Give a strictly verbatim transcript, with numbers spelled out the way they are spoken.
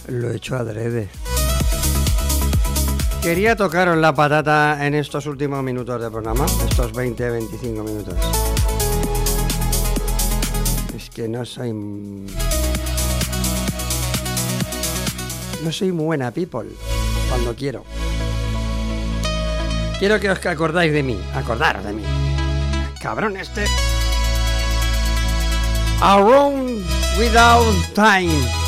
Lo he hecho adrede. Quería tocaros la patata en estos últimos minutos del programa, estos veinte a veinticinco minutos. Es que no soy... No soy muy buena people cuando quiero. Quiero que os acordáis de mí, acordaros de mí. Cabrón este. Around Without Time.